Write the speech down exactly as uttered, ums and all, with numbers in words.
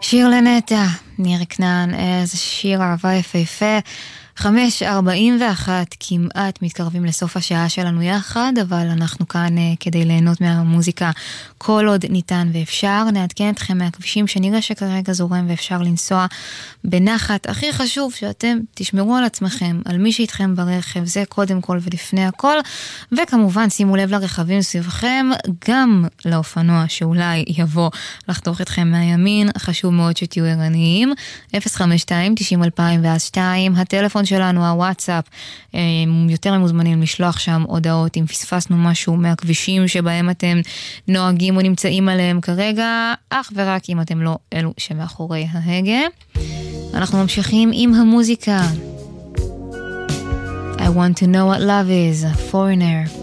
שיר לנטע, ניר כנען, איזה שיר אהבה יפהפה. חמש ארבעים ואחת, כמעט מתקרבים לסוף השעה שלנו יחד, אבל אנחנו כאן uh, כדי ליהנות מהמוזיקה כל עוד ניתן ואפשר. נעדכן אתכם מהכבישים שנראה שכרגע זורם ואפשר לנסוע בנחת. הכי חשוב שאתם תשמרו על עצמכם, על מי שאיתכם ברכב, זה קודם כל ולפני הכל, וכמובן שימו לב לרכבים סביבכם, גם לאופנוע שאולי יבוא לחתוך אתכם מהימין. חשוב מאוד שתהיו ערניים. אפס חמש שתיים תשעים אלפיים ואז שתיים, הטלפון שלנו, הוואטסאפ, יותר מוזמנים לשלוח שם הודעות אם פספסנו משהו מהכבישים שבהם אתם נוהגים או נמצאים עליהם כרגע, אך ורק אם אתם לא אלו שמאחורי ההגה. אנחנו ממשיכים עם המוזיקה. I want to know what love is, Foreigner.